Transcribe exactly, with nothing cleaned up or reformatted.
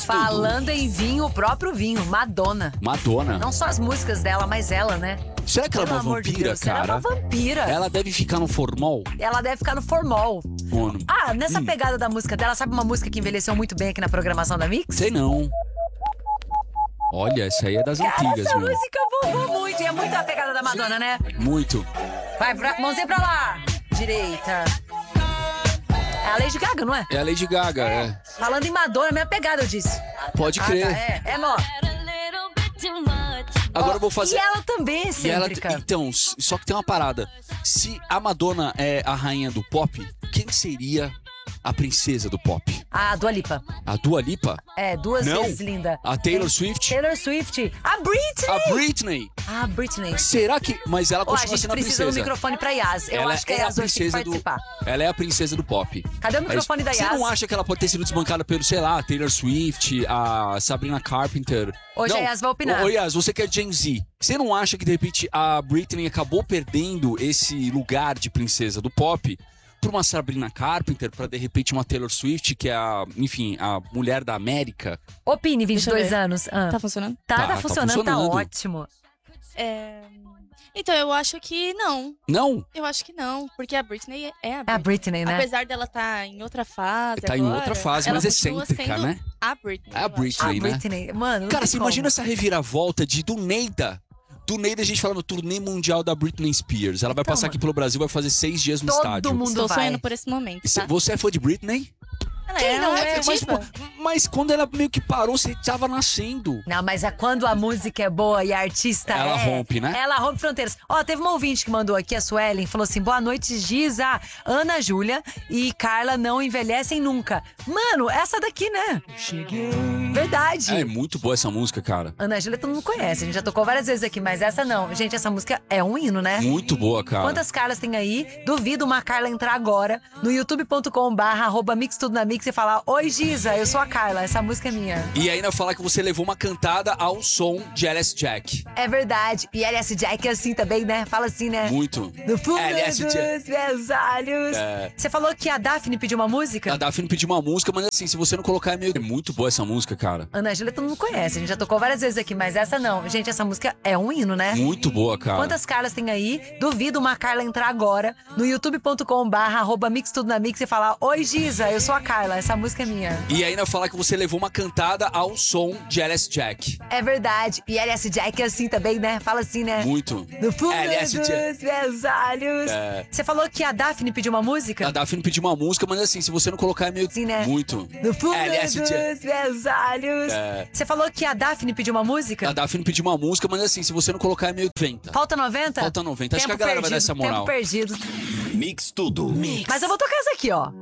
Falando em vinho, o próprio vinho, Madonna. Madonna. Não só as músicas dela, mas ela, né? Será que ela é Pelo uma amor de vampira, Deus, ela cara? é uma vampira. Ela deve ficar no formol? Ela deve ficar no formol. Mano. Ah, nessa Hum. pegada da música dela, sabe uma música que envelheceu muito bem aqui na programação da Mix? Sei não. Olha, essa aí é das Cara, antigas, essa meu. música bombou muito. E é muito a pegada da Madonna, né? Muito. Vai, pra, mãozinha pra lá. Direita. É a Lady Gaga, não é? É a Lady Gaga, é. Falando em Madonna, minha pegada, eu disse. Pode Ah, crer. tá, é, é, nó. Agora Ó, eu vou fazer... E ela também é E ela- excêntrica. Então, s- só que tem uma parada. Se a Madonna é a rainha do pop, quem seria a princesa do pop? A Dua Lipa. A Dua Lipa? É, duas Não. vezes linda. A Taylor É, Swift? Taylor Swift. A Britney. A Britney? A Britney. Será que... Mas ela Ó, a continua gente sendo a precisa do princesa. microfone pra Yas. Eu ela acho que é a a Yas hoje tem que princesa do... participar. Ela é a princesa do pop. Cadê o É isso. microfone da Você Yas? não acha que ela pode ter sido desbancada pelo, sei lá, Taylor Swift, a Sabrina Carpenter? Hoje não. a Yas vai opinar. Ô, ô, Yas, você que é Gen Z, você não acha que de repente a Britney acabou perdendo esse lugar de princesa do pop pra uma Sabrina Carpenter, pra de repente uma Taylor Swift, que é a, enfim, a mulher da América? Opine, vinte e Deixa eu dois ver. anos. Ah. Tá funcionando? Tá, Tá, tá, tá funcionando, tá funcionando. ótimo. É... Então, eu acho que não. Não? Eu acho que não. Porque a Britney é a É a Britney. Britney, né? Apesar dela estar em outra fase Tá em agora, outra fase, ela mas continua excêntrica, sendo né? A Britney. É a eu acho. A Britney, né? Britney. Mano, não Cara, tem você como. imagina essa reviravolta de do Neida. Do Neida a gente fala no turnê mundial da Britney Spears. Ela vai Então, passar aqui pelo Brasil, vai fazer seis dias no Todo estádio. mundo Estou vai. sonhando por esse momento, Cê- tá? Você é fã de Britney? Ela Quem é, não uma é? Mas, diva. pô, mas quando ela meio que parou, você tava nascendo. Não, mas é quando a música é boa e a artista Ela é... rompe, né? Ela rompe fronteiras. Ó, teve uma ouvinte que mandou aqui, a Suelen, falou assim, boa noite, Giza, Ana Júlia e Carla não envelhecem nunca. Mano, essa daqui, né? Verdade. É muito boa essa música, cara. Ana Júlia todo mundo conhece, a gente já tocou várias vezes aqui, mas essa não. Gente, essa música é um hino, né? Muito boa, cara. Quantas Carlas tem aí? Duvido uma Carla entrar agora no youtube ponto com barra arroba mix tudo na mix e falar, oi Giza, eu sou a Carla, essa música é minha. E ainda falar que você levou uma cantada ao som de L S Jack. É verdade. E L S Jack é assim também, né? Fala assim, né? Muito. No fundo L S Jack. dos meus olhos. É. Você falou que a Daphne pediu uma música? A Daphne pediu uma música, mas assim, se você não colocar é meio... É muito boa essa música, cara. Ana Júlia todo mundo conhece, a gente já tocou várias vezes aqui, mas essa não. Gente, essa música é um hino, né? Muito boa, cara. Quantas Carlas tem aí? Duvido uma Carla entrar agora no youtube ponto com barra arroba mix tudo na mix e falar, oi Giza, eu sou a Carla, essa música é minha. E ainda falar que você levou uma cantada ao som de L S Jack. É verdade. E L S Jack é assim também, né? Fala assim, né? Muito. No fundo L S dos Jack. meus olhos. É. Você falou que a Daphne pediu uma música? A Daphne pediu uma música, mas assim, se você não colocar é meio... Sim, né? Muito. No fundo L S Jack. dos meus olhos. É. Você falou que a Daphne pediu uma música? A Daphne pediu uma música, mas assim, se você não colocar é meio noventa. Falta noventa? Falta noventa. Acho Tempo que a galera vai perdido, dar essa moral. Tempo perdido. Mix tudo. Mas eu vou tocar essa aqui, ó.